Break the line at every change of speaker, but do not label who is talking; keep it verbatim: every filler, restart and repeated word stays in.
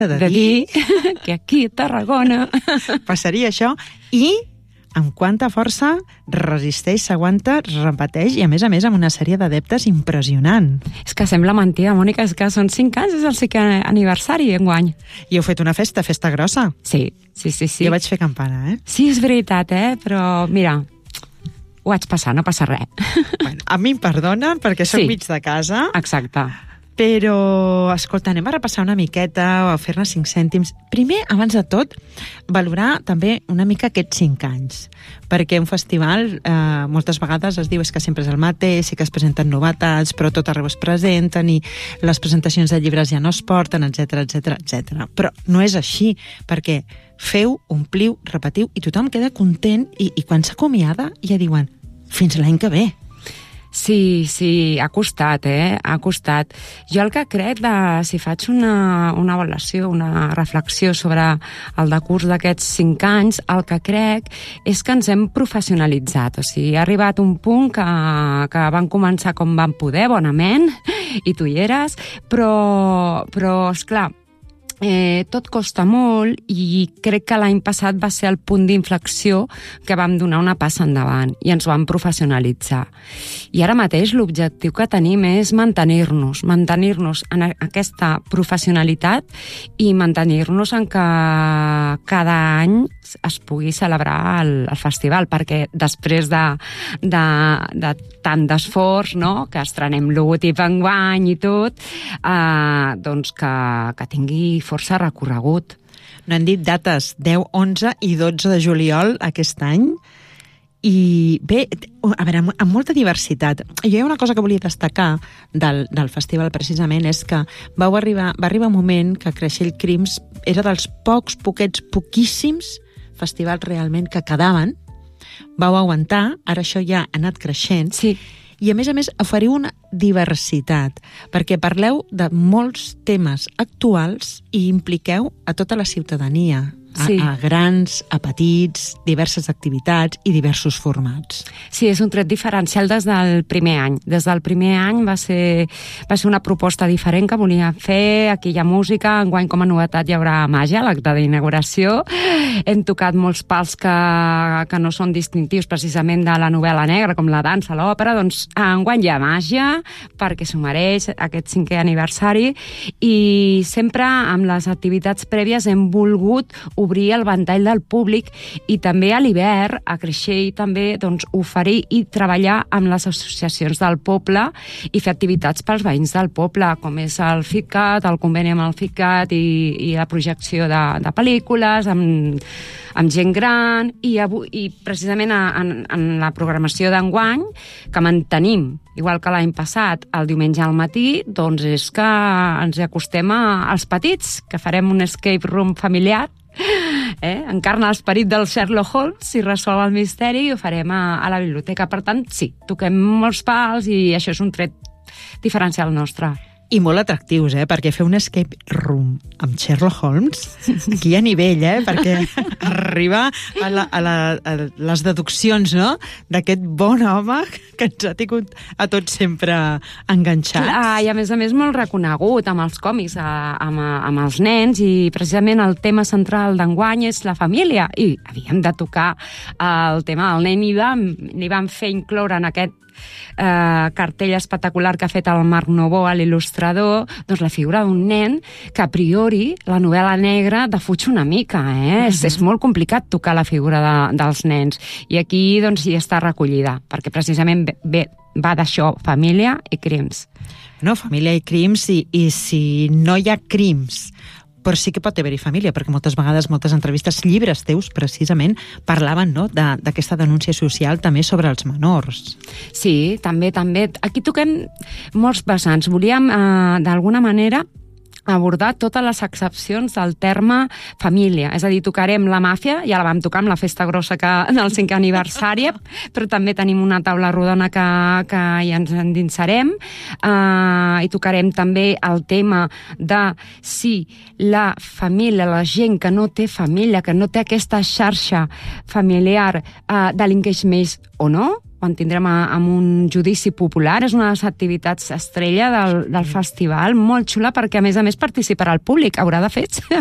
de,
de
dir,
dir que aquí a Tarragona
passaria això i amb quanta força resisteix, s'aguanta, repeteix i, a més a més, amb una sèrie d'adeptes impressionant.
És que sembla mentida, Mònica, és que són cinc anys, és el cinquè aniversari enguany.
I heu fet una festa, festa grossa.
Sí, sí, sí. sí.
Jo vaig fer campana, eh?
Sí, és veritat, eh? Però, mira, ho vaig passar, no passa res.
Bueno, a mi em perdonen perquè soc
Sí.
mig de casa,
Exacte.
però, escolta, anem a repassar una miqueta o a fer-ne cinc cèntims. Primer, abans de tot, valorar també una mica aquests cinc anys, perquè un festival eh, moltes vegades es diu és que sempre és el mateix, sí que es presenten novetats, però tot arreu es presenten i les presentacions de llibres ja no es porten, etcètera, etcètera, etcètera. Però no és així, perquè feu, ompliu, repetiu i tothom queda content i, i quan s'acomiada ja diuen fins l'any que ve.
Sí, sí, ha costat, eh? Ha costat. Jo el que crec, de, si faig una, una avaluació, una reflexió sobre el decurs d'aquests cinc anys, el que crec és que ens hem professionalitzat. O sigui, ha arribat un punt que, que van començar com van poder, bonament, i tu hi eres, però, però esclar, Eh, tot costa molt i crec que l'any passat va ser el punt d'inflexió que vam donar una passa endavant i ens vam professionalitzar. I ara mateix l'objectiu que tenim és mantenir-nos, mantenir-nos en aquesta professionalitat i mantenir-nos en que cada any es pugui celebrar el, el festival, perquè després de, de, de tant d'esforç, no?, que estrenem logotip enguany i tot, eh, doncs que, que tingui força recorregut.
No han dit dates deu, onze i dotze de juliol aquest any. I bé, a veure, amb, amb molta diversitat. Jo hi ha una cosa que volia destacar del, del festival precisament, és que vau arribar, va arribar un moment que Creixell Crims era dels pocs, poquets, poquíssims festivals realment que quedaven. Vau aguantar, ara això ja ha anat creixent.
Sí.
I, a més a més, oferiu una diversitat, perquè parleu de molts temes actuals i impliqueu a tota la ciutadania, a,
Sí.
a grans, a petits, diverses activitats i diversos formats.
Sí, és un tret diferencial des del primer any. Des del primer any va ser, va ser una proposta diferent que volia fer. Aquí hi ha música, enguany com a novetat hi haurà màgia, l'acte d'inauguració. Hem tocat molts pals que, que no són distintius precisament de la novel·la negra, com la dansa, l'òpera. Doncs enguany hi ha màgia, perquè s'ho mereix aquest cinquè aniversari, i sempre amb les activitats prèvies hem volgut obrir el ventall del públic i també a l'hivern, a Creixell, també doncs, oferir i treballar amb les associacions del poble i fer activitats pels veïns del poble, com és el FITCAT, el conveni amb el FITCAT i, i la projecció de, de pel·lícules, amb, amb gent gran, i, avui, i precisament en, en la programació d'enguany, que mantenim, igual que l'any passat, el diumenge al matí, doncs és que ens acostem a, als petits, que farem un escape room familiar, eh? Encarna l'esperit del Sherlock Holmes i resol el misteri, i ho farem a, a la biblioteca. Per tant, sí, toquem molts pals i això és un tret diferencial nostre.
I molt atractius, eh? Perquè fer un escape room amb Sherlock Holmes, aquí hi ha nivell, eh? Perquè arriba a, la, a, la, a les deduccions, no?, d'aquest bon home que ens ha tingut a tots sempre enganxats.
Clar, i a més a més molt reconegut amb els còmics, a, amb, amb els nens, i precisament el tema central d'enguany és la família, i havíem de tocar el tema del nen, i vam, li vam fer incloure en aquest Eh, cartell espectacular que ha fet el Marc Novoa, l'il·lustrador, doncs la figura d'un nen que a priori la novel·la negra defuig una mica, eh? Uh-huh. és, és molt complicat tocar la figura de, dels nens, i aquí doncs hi està recollida, perquè precisament bé, bé, va d'això, família i crims.
No, família i crims, i, i si no hi ha crims, però sí que pot haver-hi família, perquè moltes vegades, moltes entrevistes, llibres teus, precisament, parlaven, no?, de, d'aquesta denúncia social també sobre els menors.
Sí, també, també. Aquí toquem molts vessants. Volíem, eh, d'alguna manera, abordar totes les excepcions del terme família. És a dir, tocarem la màfia, ja la vam tocar amb la festa grossa que, del cinquè aniversari, però també tenim una taula rodona que, que ja ens endinsarem, eh, i tocarem també el tema de si la família, la gent que no té família, que no té aquesta xarxa familiar, eh, delinqueix més o no, quan tindrem a, amb un judici popular. És una de les activitats estrella del, del festival, molt xula, perquè a més a més participarà el públic, haurà de fets